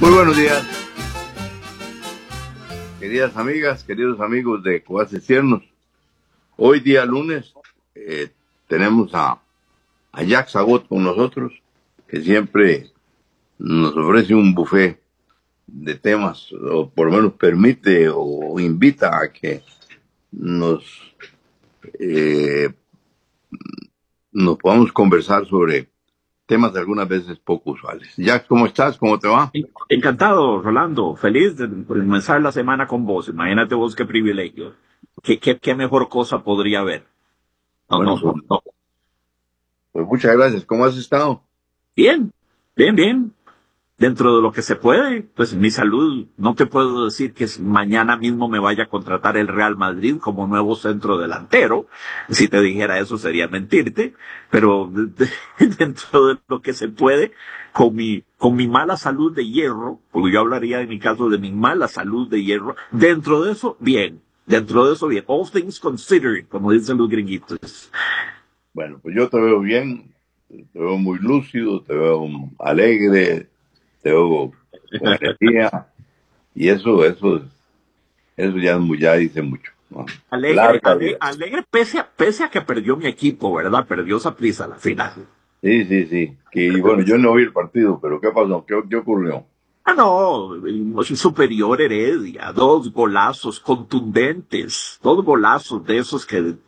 Muy buenos días, queridas amigas, queridos amigos de Coaces Ciernos. Hoy día lunes tenemos a Jack Zagot con nosotros, que siempre nos ofrece un buffet de temas, o por lo menos permite o invita a que nos podamos conversar sobre temas algunas veces poco usuales. Jack, ¿cómo estás? ¿Cómo te va? Encantado, Rolando. Feliz de comenzar la semana con vos. Imagínate vos qué privilegio. ¿Qué mejor cosa podría haber? No, Bueno, no, no, no. pues muchas gracias. ¿Cómo has estado? Bien, bien, bien. Dentro de lo que se puede, pues mi salud, no te puedo decir que mañana mismo me vaya a contratar el Real Madrid como nuevo centro delantero. Si te dijera eso sería mentirte, pero dentro de lo que se puede, con mi mala salud de hierro, porque yo hablaría en mi caso de mi mala salud de hierro, dentro de eso, bien. Dentro de eso, bien. All things considered, como dicen los gringuitos. Bueno, pues yo te veo bien, te veo muy lúcido, te veo alegre, te veo con energía, y eso ya dice mucho, ¿no? Alegre, Larga vida. alegre pese a que perdió mi equipo, ¿verdad? Perdió Saprissa a la final. Sí, sí, sí. Que bueno, yo no vi el partido, pero ¿qué pasó? ¿Qué ocurrió? Ah, no, el superior Heredia, dos golazos contundentes, dos golazos de esos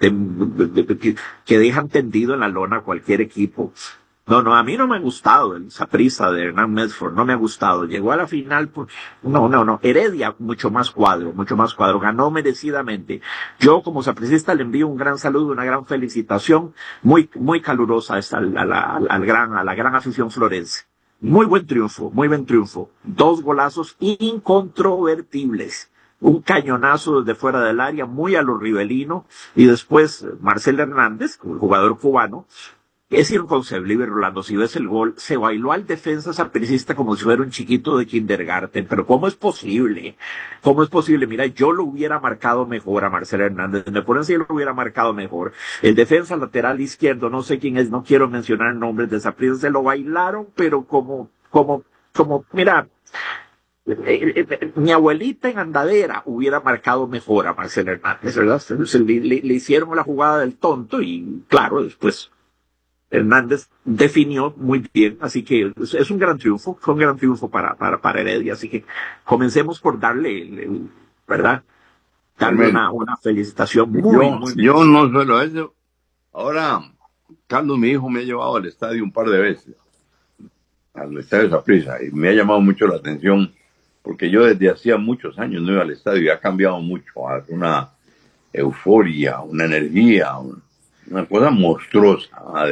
que dejan tendido en la lona a cualquier equipo. No, no, a mí no me ha gustado el Saprissa de Hernán Medford, no me ha gustado. Llegó a la final, no, no, no. Heredia, mucho más cuadro, ganó merecidamente. Yo, como sapricista, le envío un gran saludo, una gran felicitación, muy, muy calurosa a la gran afición florense. Muy buen triunfo, muy buen triunfo. Dos golazos incontrovertibles. Un cañonazo desde fuera del área, muy a lo rivelino, y después Marcel Hernández, el jugador cubano. Es inconcebible, Rolando, si ves el gol, se bailó al defensa sapricista como si fuera un chiquito de kindergarten, pero ¿cómo es posible? ¿Cómo es posible? Mira, yo lo hubiera marcado mejor a Marcelo Hernández, me ponen si yo lo hubiera marcado mejor. El defensa lateral izquierdo, no sé quién es, no quiero mencionar nombres de sapricista, se lo bailaron, pero mira, mi abuelita en andadera hubiera marcado mejor a Marcelo Hernández, ¿verdad? Le hicieron la jugada del tonto y claro, después Hernández definió muy bien, así que es un gran triunfo, fue un gran triunfo para Heredia, así que comencemos por darle, ¿verdad? Darle Tremendo. una felicitación muy, Yo, muy yo merecida. no suelo eso. Ahora, Carlos, mi hijo, me ha llevado al estadio un par de veces, al estadio Saprissa, y me ha llamado mucho la atención, porque yo desde hacía muchos años no iba al estadio y ha cambiado mucho, hay una euforia, una energía, una cosa monstruosa, ¿ah?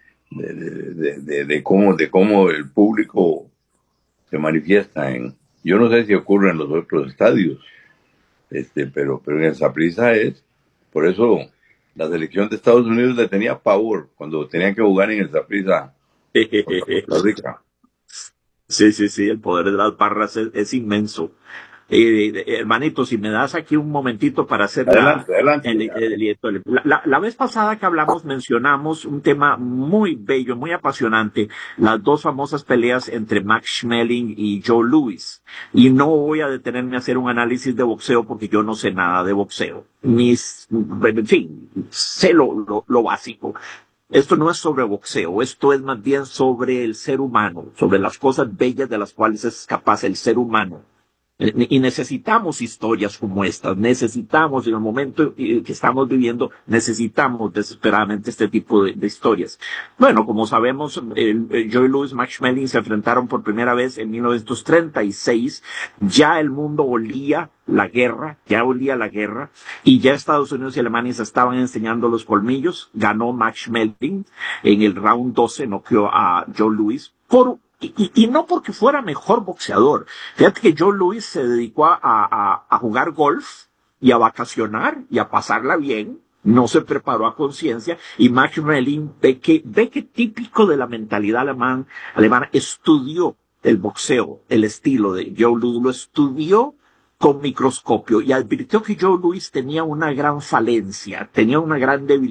De cómo el público se manifiesta yo no sé si ocurre en los otros estadios, pero en el Saprissa por eso la selección de Estados Unidos le tenía pavor cuando tenían que jugar en el Saprissa contra Costa Rica. Sí, sí, sí, el poder de las barras es inmenso. Hermanito, si me das aquí un momentito para hacer Adelante, adelante. la vez pasada que hablamos mencionamos un tema muy bello, muy apasionante, las dos famosas peleas entre Max Schmeling y Joe Louis. Y no voy a detenerme a hacer un análisis de boxeo porque yo no sé nada de boxeo. En fin, sé lo básico. Esto no es sobre boxeo, esto es más bien sobre el ser humano, sobre las cosas bellas de las cuales es capaz el ser humano. Y necesitamos historias como estas, necesitamos en el momento que estamos viviendo, necesitamos desesperadamente este tipo de historias. Bueno, como sabemos, Joe Louis y Max Schmeling se enfrentaron por primera vez en 1936, ya el mundo olía la guerra, y ya Estados Unidos y Alemania se estaban enseñando los colmillos, ganó Max Schmeling, en el round 12 noqueó a Joe Louis, y no porque fuera mejor boxeador. Fíjate que Joe Louis se dedicó a jugar golf y a vacacionar y a pasarla bien. No se preparó a conciencia. Y Max Schmeling ve que típico de la mentalidad alemana, estudió el boxeo, el estilo de Joe Louis, lo estudió con microscopio y advirtió que Joe Louis tenía una gran falencia, tenía una gran debilidad.